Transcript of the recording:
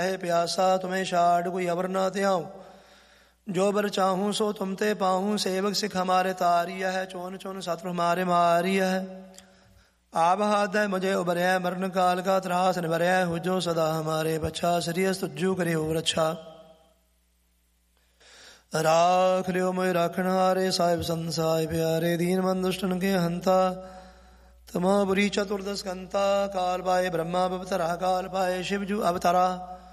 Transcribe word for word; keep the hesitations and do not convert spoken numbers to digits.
है प्यासा तुम्हें छाड़ कोई अवर न त्याऊं, जो बर चाहूं सो तुम ते पाऊं, सेवक सिख हमारे तारिया है, चोन चोन शत्रु हमारे मारिया है। आप हाथ है मुझे उबरया, मरण काल का त्रास निबरया, हो जो सदा हमारे बच्चा, श्रीयस तुझू करे हो रक्षा। राख लियो मोय राखण हारे, साहिब संसाय प्यारे, दीन मन दुष्टन के हंता, तमो बुरी चतुर्दश कंता, काल पाए ब्रह्मा अवतरा, काल पाए शिवजू अवतरा,